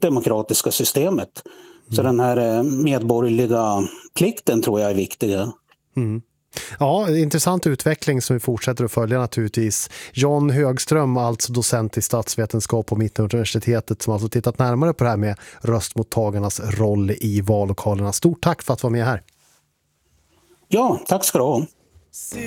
demokratiska systemet. Så den här medborgerliga plikten tror jag är viktig. Ja, intressant utveckling som vi fortsätter att följa naturligtvis. John Högström, alltså docent i statsvetenskap på Mittuniversitetet, som alltså tittat närmare på det här med röstmottagarnas roll i vallokalerna. Stort tack för att vara med här. Ja, tack ska du ha.